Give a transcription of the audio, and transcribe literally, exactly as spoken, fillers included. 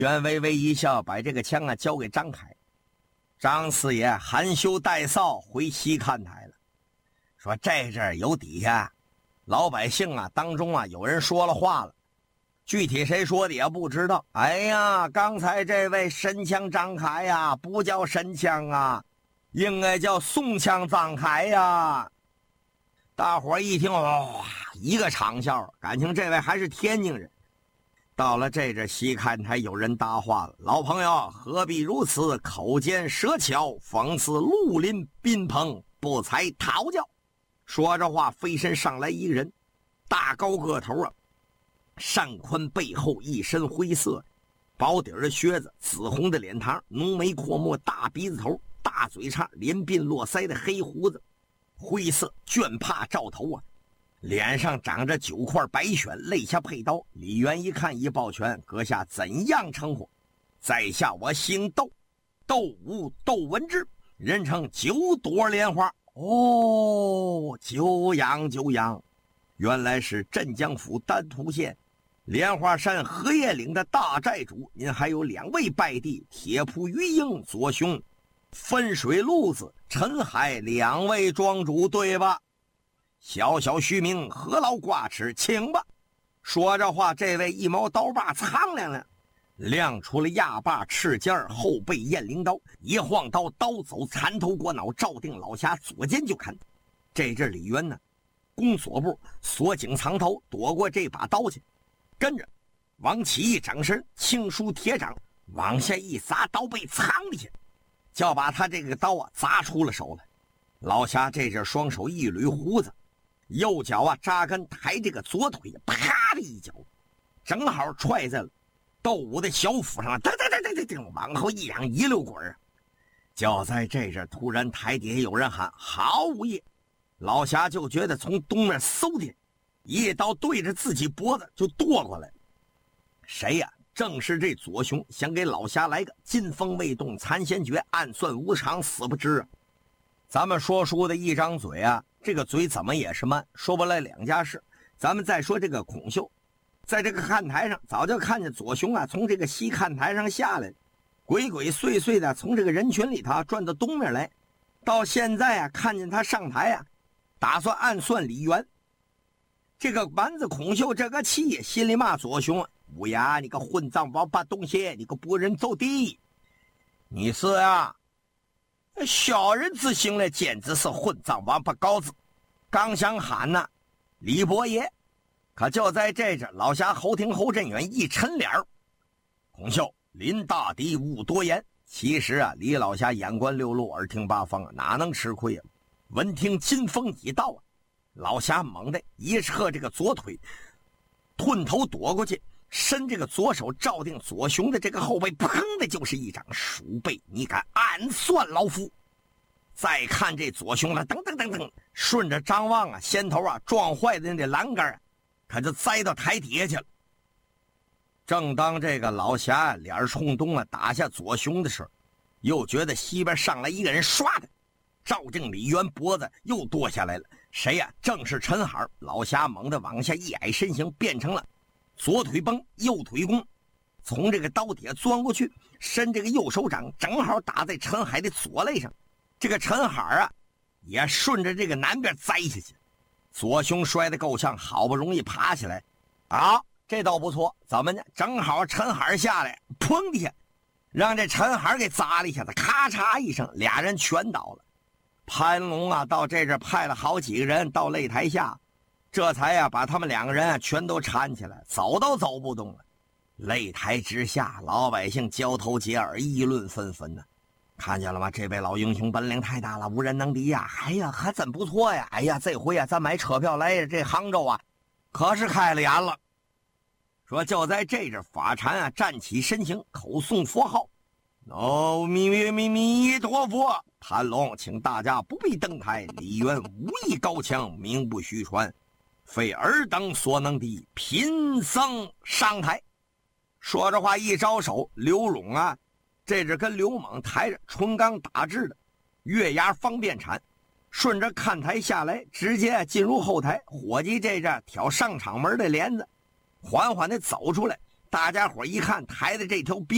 袁微微一笑，把这个枪啊交给张凯。张四爷含羞带臊回西看台了，说这阵有底下老百姓啊当中啊有人说了话了，具体谁说的也不知道。哎呀，刚才这位神枪张凯呀，不叫神枪啊，应该叫宋枪张凯呀。大伙一听，哇，一个长笑，感情这位还是天津人。到了这阵西看台，有人搭话了：“老朋友，何必如此口尖舌巧，讽刺绿林宾朋，不才讨教。”说着话，飞身上来一个人，大高个头啊，上宽背后一身灰色，薄底的靴子，紫红的脸膛，浓眉阔目，大鼻子头，大嘴叉，连鬓络腮的黑胡子，灰色绢帕罩头啊。脸上长着九块白癣，肋下佩刀。李渊一看，一抱拳：“阁下怎样称呼？”“在下我姓窦，窦武窦文之，人称九朵莲花。”“哦，久仰久仰，原来是镇江府丹徒县莲花山荷叶岭的大寨主。您还有两位拜弟，铁铺余英左兄，分水路子陈海两位庄主，对吧？小小虚名，何劳挂齿，请吧。”说着话，这位一毛刀把苍亮亮，亮出了压把赤尖，后背雁翎刀，一晃刀，刀走缠头过脑，照定老侠左肩就砍。这阵李渊呢，弓锁步，锁颈藏头，躲过这把刀去，跟着往起一掌身，轻舒铁掌往下一砸，刀背藏里去，就要把他这个刀啊砸出了手来。老侠这阵双手一捋胡子，右脚啊扎根抬这个左腿，啪的一脚，正好踹在了窦武的小腹上，噔噔噔噔噔噔，往后一仰一溜滚。就在这阵，突然台底下有人喊：“好武爷！”老侠就觉得从东面嗖的一刀对着自己脖子就剁过来。谁呀、啊？正是这左雄，想给老侠来个金风未动残先觉，暗算无常死不知啊！咱们说书的一张嘴啊，这个嘴怎么也是慢，说不来两家事。咱们再说这个孔秀，在这个看台上早就看见左雄啊从这个西看台上下来，鬼鬼祟祟的从这个人群里头转到东面来，到现在啊看见他上台啊，打算暗算李渊。这个蛮子孔秀这个气，心里骂左雄：“乌鸦，你个混账王八东西，你个不仁走地！你是啊小人之行了，简直是混账王八羔子！”刚想喊呢，李伯爷，可就在这阵，老侠侯廷侯振远一抻脸儿：“孔秀，林大敌勿多言。”其实啊，李老侠眼观六路，耳听八方啊，哪能吃亏啊？闻听金风已到啊，老侠猛地一撤这个左腿，吞头躲过去，伸这个左手照定左雄的这个后背，砰的就是一掌：“鼠辈，你敢暗算老夫！”再看这左雄了，噔噔噔噔，顺着张望啊，先头啊撞坏的那栏杆啊，他就栽到台底下去了。正当这个老侠脸冲东啊打下左雄的时候，又觉得西边上来一个人，唰的照正李渊脖子又剁下来了。谁呀、啊？正是陈海。老侠猛地往下一矮身形，变成了左腿崩右腿弓，从这个刀底下钻过去，伸这个右手掌正好打在陈海的左肋上。这个陈海啊也顺着这个南边栽下去，左胸摔得够呛，好不容易爬起来，啊，这倒不错，怎么呢？正好陈海下来，砰的下，让这陈海给砸了一下子，咔嚓一声，俩人全倒了。潘龙啊到这这派了好几个人到擂台下，这才呀、啊、把他们两个人啊全都搀起来，走都走不动了。擂台之下，老百姓交头接耳，议论纷纷呢。看见了吗？这位老英雄本领太大了，无人能敌呀！哎呀，还真不错呀！哎呀，这回啊，咱买车票来这杭州啊，可是开了眼了。说就在这阵，法禅啊站起身形，口诵佛号：“哦，弥弥弥弥陀佛！”潘龙，请大家不必登台，李渊武艺高强，名不虚传，非尔等所能敌，贫僧上台。说着话一招手，刘荣啊这是跟刘猛抬着纯钢打制的月牙方便铲，顺着看台下来，直接进入后台。伙计这阵挑上场门的帘子，缓缓地走出来。大家伙一看台的这条